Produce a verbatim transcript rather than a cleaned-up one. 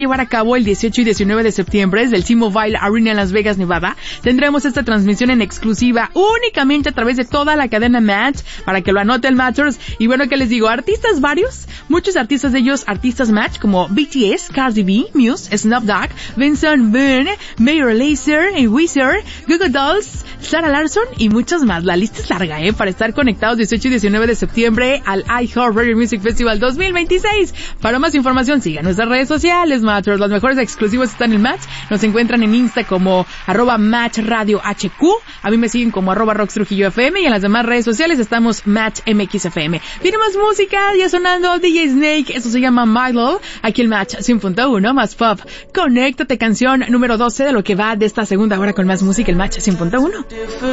llevar a cabo el dieciocho y diecinueve de septiembre desde el T-Mobile Arena en Las Vegas, Nevada. Tendremos esta transmisión en exclusiva únicamente a través de toda la cadena Match, para que lo anoten, Matchers. Y bueno, ¿qué les digo? Artistas varios, muchos artistas de ellos, artistas Match, como B T S, Cardi B, Muse, Snoop Dogg, Vincent Byrne, Major Lazer, Weezer, Goo Goo Dolls, Sarah Larson y muchos más. La lista es larga, ¿eh? Para estar conectados dieciocho y diecinueve de septiembre al iHeartRadio Music Festival dos mil veintiséis. Para más información, sigan nuestras redes sociales, Matchers. Los mejores exclusivos están en Match. Nos encuentran en Insta como arroba Match Radio H Q. A mí me siguen como arroba Rox Trujillo F M y en las demás redes sociales estamos Match M X F M. Viene más música, ya sonando D J Snake. Eso se llama My Love. Aquí el Match cien punto uno, más pop. Conéctate, canción número doce de lo que va de esta segunda hora con más música, el Match cien punto uno.